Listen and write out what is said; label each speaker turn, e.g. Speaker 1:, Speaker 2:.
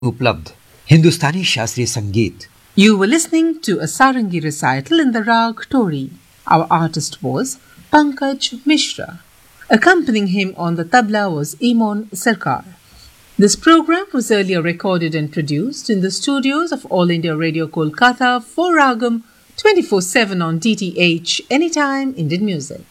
Speaker 1: उपलब्ध हिंदुस्तानी शास्त्रीय संगीत.
Speaker 2: You were listening to a Sarangi recital in the Rag Tori. Our artist was Pankaj Mishra. Accompanying him on the tabla was Imon Sarkar. This program was earlier recorded and produced in the studios of All India Radio Kolkata for Ragam 24/7 on DTH Anytime Indian Music.